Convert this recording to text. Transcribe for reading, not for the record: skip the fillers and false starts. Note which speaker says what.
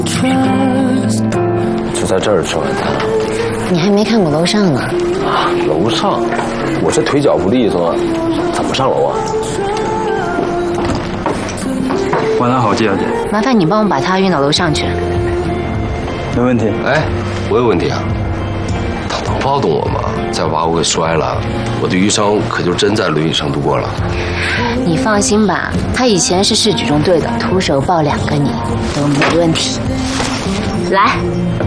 Speaker 1: 就在这儿吃晚餐。
Speaker 2: 你还没看过楼上呢。
Speaker 1: 啊，楼上？我这腿脚不利索，怎么上楼啊？
Speaker 3: 晚上好，季小姐。
Speaker 2: 麻烦你帮我把他运到楼上去。
Speaker 3: 没问题。
Speaker 4: 哎，我有问题啊！他能抱动我吗？再把我给摔了，我的余生可就真在轮椅上度过了。
Speaker 2: 你放心吧，他以前是市举重队的，徒手抱2个你都没问题。来，